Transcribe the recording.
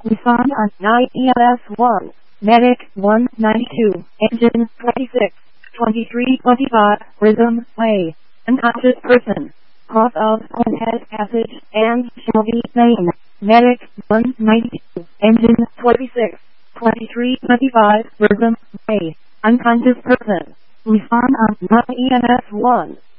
Luzon on 9 EMS1, Medic 192, Engine 26, 2325, Rhythm Way, unconscious person, cause of Conehead Passage and Shelby Lane, Medic 192, Engine 26, 2325, Rhythm Way, unconscious person, Luzon on 9 EMS1.